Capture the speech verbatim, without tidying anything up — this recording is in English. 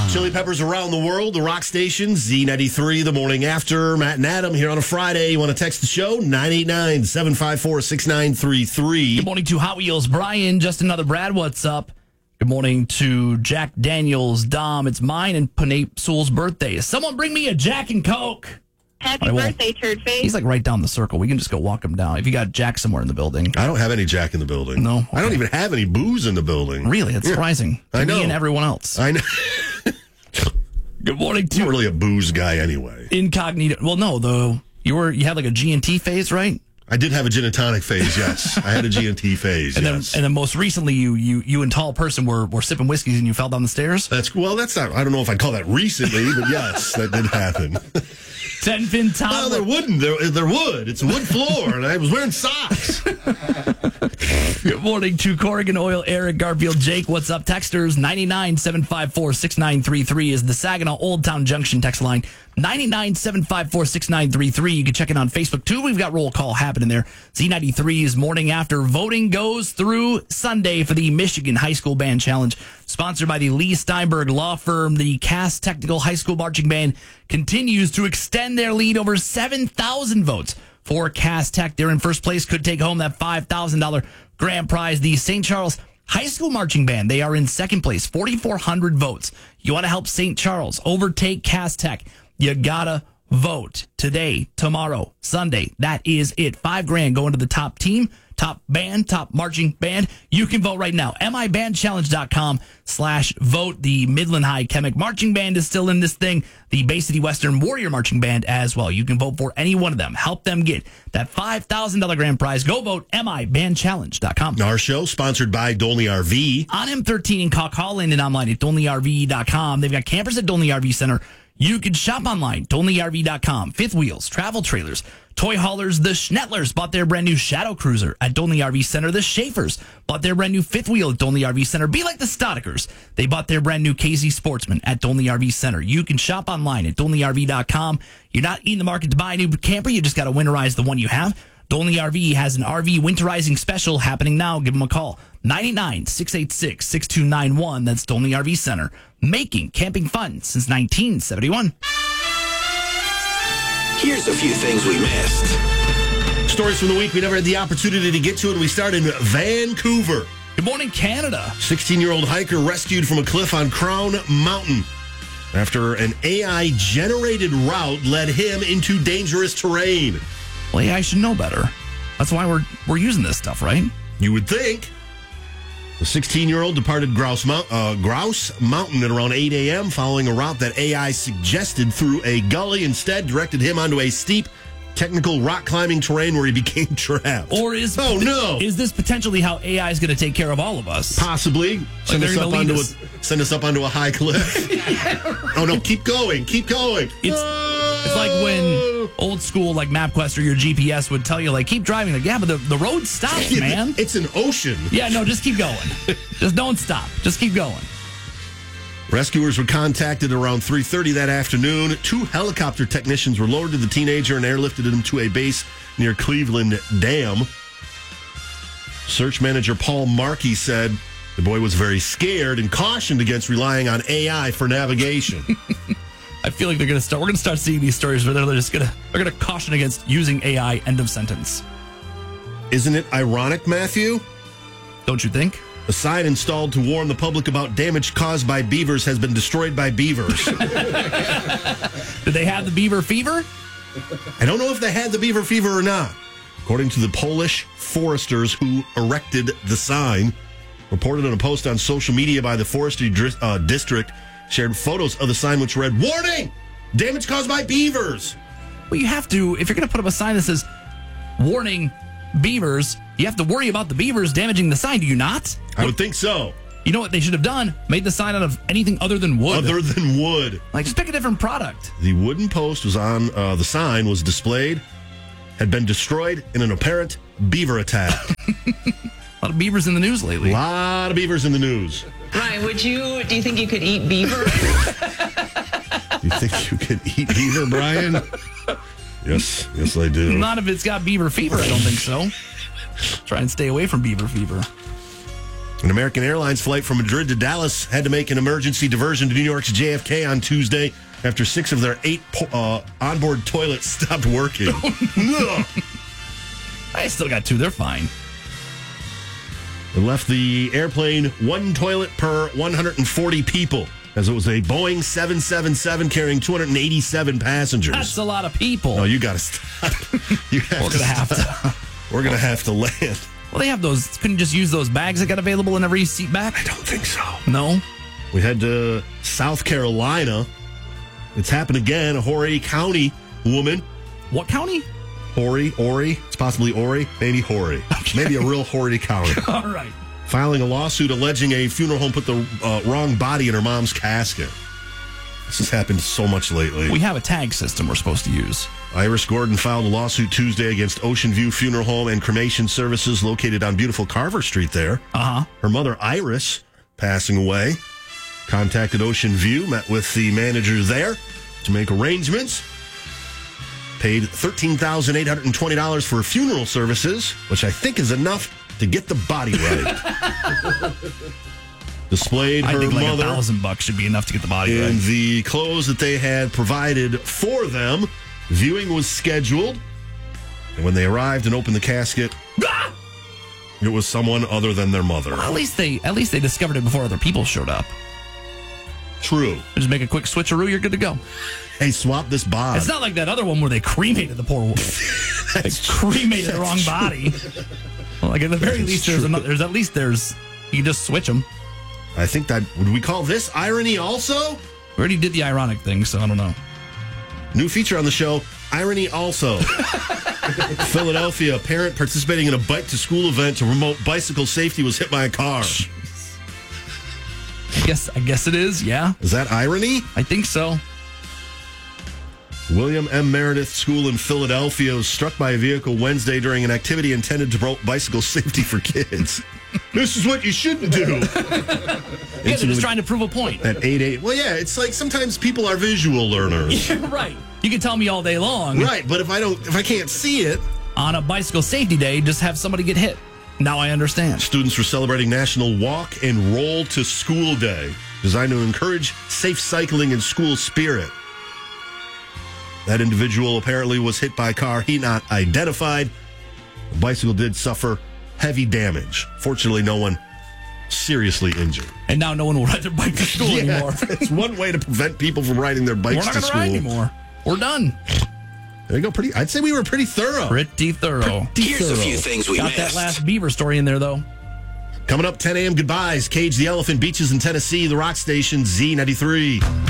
Chili Peppers around the world, the rock station, Z ninety-three, the morning after. Matt and Adam here on a Friday. You want to text the show? nine eight nine, seven five four, six nine three three. Good morning to Hot Wheels. Brian, just another Brad, what's up? Good morning to Jack Daniels. Dom, it's mine and Panay Sewell's birthday. Someone bring me a Jack and Coke. Happy I birthday, turd face. He's like right down the circle. We can just go walk him down. If you got Jack somewhere in the building. I don't have any Jack in the building. No? Okay. I don't even have any booze in the building. Really? It's Yeah. surprising. To I know. Me and everyone else. I know. Good morning I'm not to really a booze guy anyway. Incognito. Well, no, though. You were you had like a G and T phase, right? I did have a gin and tonic phase, yes. I had a G and T phase, And yes. then and then most recently you you you and Tall Person were, were sipping whiskeys and you fell down the stairs? That's well, that's not, I don't know if I'd call that recently, but yes, that did happen. Ten pin Tom. Well, there wouldn't. There, there would. It's a wood floor, and I was wearing socks. Good morning to Corrigan Oil, Eric Garfield, Jake. What's up, texters? nine nine, seven five four, six nine three three is the Saginaw Old Town Junction text line. nine nine, seven five four, six nine three three. You can check it on Facebook, too. We've got roll call happening there. Z ninety-three's morning after. Voting goes through Sunday for the Michigan High School Band Challenge. Sponsored by the Lee Steinberg Law Firm, the Cass Technical High School Marching Band continues to extend their lead over seven thousand votes for Cass Tech. They're in first place, could take home that five thousand dollars grand prize. The Saint Charles High School Marching Band, they are in second place, forty-four hundred votes. You want to help Saint Charles overtake Cass Tech, you gotta vote today, tomorrow, Sunday. That is it. Five grand going to the top team, top band, top marching band. You can vote right now. M I band challenge dot com slash vote. The Midland High Chemic Marching Band is still in this thing. The Bay City Western Warrior Marching Band as well. You can vote for any one of them. Help them get that five thousand dollars grand prize. Go vote. M I band challenge dot com. Our show sponsored by Dolney R V. On M thirteen in Caw Holland and online at Dolney R V dot com. They've got campers at Dolney R V Center. You can shop online, Dolney R V dot com. Fifth Wheels, Travel Trailers, Toy Haulers, the Schnettlers bought their brand new Shadow Cruiser at Dolney R V Center. The Schaefers bought their brand new Fifth Wheel at Dolney R V Center. Be like the Stodikers. They bought their brand new K Z Sportsman at Dolney R V Center. You can shop online at Dolney R V dot com. You're not in the market to buy a new camper. You just got to winterize the one you have. Dolney R V has an R V winterizing special happening now. Give them a call. nine eight nine, six eight six, six two nine one. That's Dolney R V Center. Making camping fun since nineteen seventy-one. Here's a few things we missed. Stories from the week we never had the opportunity to get to, and we start in Vancouver. Good morning, Canada. sixteen-year-old hiker rescued from a cliff on Crown Mountain after an A I-generated route led him into dangerous terrain. Well, yeah, I should know better. That's why we're we're using this stuff, right? You would think. The sixteen-year-old departed Grouse, Mount, uh, Grouse Mountain at around eight a.m. following a route that A I suggested through a gully. Instead, directed him onto a steep, technical rock climbing terrain where he became trapped. Or is oh no, is this potentially how A I is going to take care of all of us? Possibly. Send, Like us they're up gonna lead onto us. a, send us up onto a high cliff. Yeah, right. Oh no, keep going, keep going. It's it's like when old school like MapQuest or your G P S would tell you like keep driving. Like yeah, but the the road stops, man. It's an ocean. Yeah, no, just keep going. Just don't stop. Just keep going. Rescuers were contacted around three thirty that afternoon. Two helicopter technicians were lowered to the teenager and airlifted him to a base near Cleveland Dam. Search manager Paul Markey said the boy was very scared and cautioned against relying on A I for navigation. I feel like they're gonna start. We're gonna start seeing these stories where they're just gonna they're gonna caution against using A I. End of sentence. Isn't it ironic, Matthew? Don't you think? A sign installed to warn the public about damage caused by beavers has been destroyed by beavers. Did they have the beaver fever? I don't know if they had the beaver fever or not. According to the Polish foresters who erected the sign, reported in a post on social media by the forestry uh, district, shared photos of the sign which read, "Warning! Damage caused by beavers." Well, you have to, if you're going to put up a sign that says, "Warning, beavers," you have to worry about the beavers damaging the sign, do you not? I would think so. You know what they should have done? Made the sign out of anything other than wood. Other than wood. Like, just pick a different product. The wooden post was on, uh, the sign was displayed, had been destroyed in an apparent beaver attack. A lot of beavers in the news lately. A lot of beavers in the news. Ryan, would you, do you think you could eat beaver? You think you could eat beaver, Brian? Yes, yes, I do. Not if it's got beaver fever, I don't think so. Try and stay away from beaver fever. An American Airlines flight from Madrid to Dallas had to make an emergency diversion to New York's J F K on Tuesday after six of their eight uh, onboard toilets stopped working. I still got two. They're fine. It left the airplane one toilet per one hundred forty people, as it was a Boeing seven seventy-seven carrying two hundred eighty-seven passengers. That's a lot of people. Oh, you got to stop. You have We're to going to have stop. to. We're going to have to land. Well, they have those. Couldn't you just use those bags that got available in every seat back? I don't think so. No. We head to South Carolina. It's happened again. A Horry County woman. What county? Horry, Ori. It's possibly Ori, maybe Horry. Okay. Maybe a real Horry County. All right. Filing a lawsuit alleging a funeral home put the uh, wrong body in her mom's casket. This has happened so much lately. We have a tag system we're supposed to use. Iris Gordon filed a lawsuit Tuesday against Ocean View Funeral Home and Cremation Services located on beautiful Carver Street there. Uh-huh. Her mother, Iris, passing away, contacted Ocean View, met with the manager there to make arrangements, paid thirteen thousand eight hundred twenty dollars for funeral services, which I think is enough to get the body right. Displayed I her think like mother a thousand bucks should be enough to get the body in right. the clothes that they had provided for them. Viewing was scheduled, and when they arrived and opened the casket, Ah! it was someone other than their mother. Well, at least they at least they discovered it before other people showed up. True. Just make a quick switcheroo, you're good to go. Hey, swap this bod. It's not like that other one where they cremated the poor woman. They cremated the wrong true. body. Well, like at the very That is least, there's true. another. There's at least there's you can just switch them. I think that, would we call this irony also? We already did the ironic thing, so I don't know. New feature on the show, irony also. Philadelphia, a parent participating in a bike to school event to promote bicycle safety was hit by a car. I guess I guess it is. Yeah, Is that irony? I think so. William M. Meredith School in Philadelphia was struck by a vehicle Wednesday during an activity intended to promote bicycle safety for kids. This is what you shouldn't do. Yeah, they're just trying to prove a point. At eight eight. Well, yeah, it's like sometimes people are visual learners. Yeah, right. You can tell me all day long. Right, but if I don't, if I can't see it. On a bicycle safety day, just have somebody get hit. Now I understand. Students were celebrating National Walk and Roll to School Day, designed to encourage safe cycling and school spirit. That individual apparently was hit by a car he not identified. The bicycle did suffer heavy damage. Fortunately, no one seriously injured. And now no one will ride their bike to school Yeah, anymore. it's one way to prevent people from riding their bikes We're not to going to school. ride anymore. We're done. There you go. Pretty. I'd say we were pretty thorough. Pretty thorough. Here's a few things we Got that missed. last Beaver story in there, though. Coming up, ten a.m. goodbyes. Cage the Elephant, Beaches in Tennessee, the Rock Station, Z ninety-three.